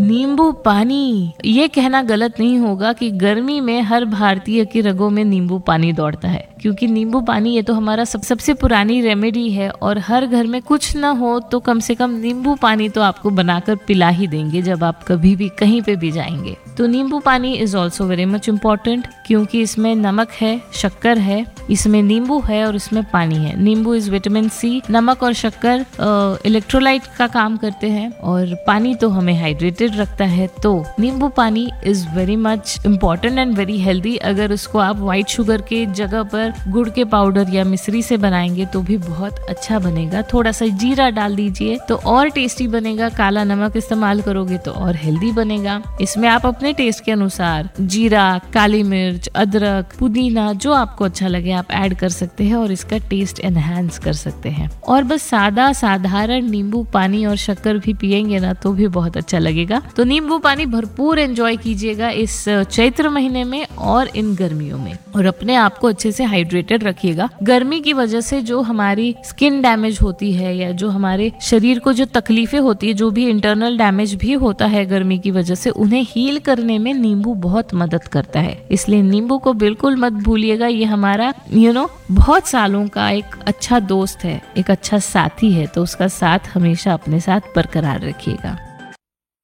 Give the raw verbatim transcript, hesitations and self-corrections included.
नींबू पानी, ये कहना गलत नहीं होगा कि गर्मी में हर भारतीय की रगों में नींबू पानी दौड़ता है, क्योंकि नींबू पानी ये तो हमारा सब सबसे पुरानी रेमेडी है और हर घर में कुछ ना हो तो कम से कम नींबू पानी तो आपको बनाकर पिला ही देंगे जब आप कभी भी कहीं पे भी जाएंगे। तो नींबू पानी is also very much important, क्योंकि इसमें नमक है, शक्कर है, इसमें नींबू है और इसमें पानी है। नींबू इज विटामिन सी, नमक और शक्कर इलेक्ट्रोलाइट का काम करते हैं और पानी तो हमें हाइड्रेटेड रखता है। तो नींबू पानी is very much important and very healthy. अगर उसको आप व्हाइट शुगर के जगह पर गुड़ के पाउडर या मिश्री से बनाएंगे तो भी बहुत अच्छा बनेगा। थोड़ा सा जीरा डाल दीजिए तो और टेस्टी बनेगा। काला नमक इस्तेमाल करोगे तो और हेल्दी बनेगा। इसमें आप अपने टेस्ट के अनुसार जीरा, काली मिर्च, अदरक, पुदीना, जो आपको अच्छा लगे आप ऐड कर सकते हैं और इसका टेस्ट एनहांस कर सकते हैं। और बस सादा साधारण नींबू पानी और शक्कर भी पिएंगे ना तो भी बहुत अच्छा लगेगा। तो नींबू पानी भरपूर एंजॉय कीजिएगा इस चैत्र महीने में और इन गर्मियों में, और अपने आप को अच्छे से हाइड्रेटेड रखिएगा। गर्मी की वजह से जो हमारी स्किन डैमेज होती है या जो हमारे शरीर को जो तकलीफें होती है, जो भी इंटरनल डैमेज भी होता है गर्मी की वजह से, उन्हें हील करने में नींबू बहुत मदद करता है। इसलिए नींबू को बिल्कुल मत भूलिएगा। ये हमारा यू नो बहुत सालों का एक अच्छा दोस्त है, एक अच्छा साथी है, तो उसका साथ हमेशा अपने साथ बरकरार रखिएगा।